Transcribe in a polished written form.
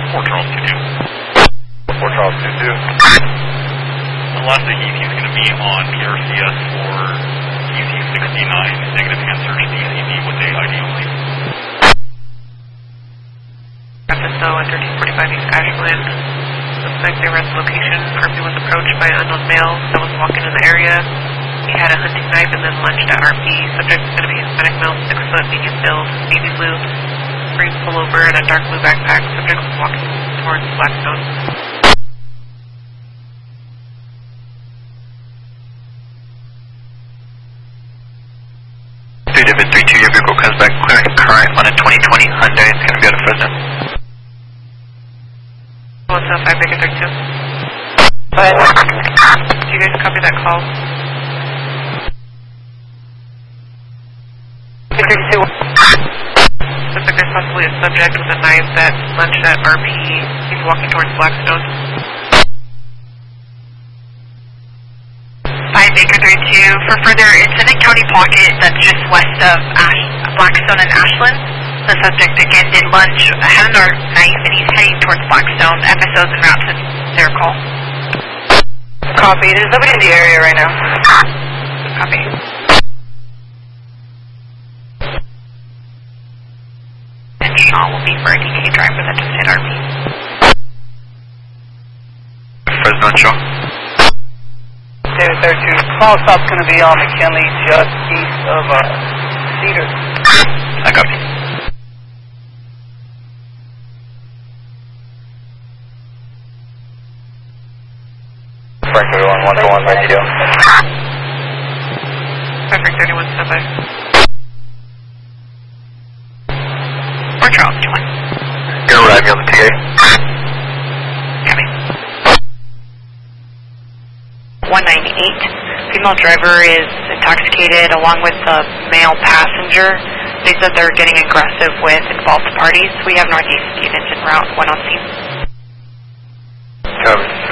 Fort Charles 2-2. Fort Charles 2-2. The last thing he's going to be on PRCS for EC69, negative hand search DCD with AID only. FSO at 1345 East Ashland. Suspect arrest location. RP was approached by an unknown male that was walking in the area. He had a hunting knife and then lunged at RP. Subject is going to be Hispanic male, 6 foot, medium build, navy blue, green pullover, and a dark blue backpack. Subject was walking towards Blackstone. David 3-2, your vehicle comes back clearing current on a 2020 Hyundai. It's going to go to Fresno. 175 Baker 32. Go ahead. Do you guys copy that call? Baker 32. Looks like there's possibly a subject with a knife that lunged at RP. He's walking towards Blackstone. 5 Baker 32. For further, it's in a county pocket that's just west of Blackstone and Ashland. The subject again did lunge, had a knife, and he's heading towards Blackstone. FSO's en route to their call. Copy. There's nobody in the area right now. Copy. And Shaw will be for a DK driver that just hit RP. Fresno and Shaw. David 32. Small stop's going to be on McKinley just east of Cedar. I copy. Frank 31, 1-1, ready to go. Frank 31, stand by. Fort Charles 2-1. Gonna arrive you on the TA. Copy. 198. Female driver is intoxicated along with the male passenger. They said they're getting aggressive with involved parties. We have Northeast units en route, one on scene. Covered.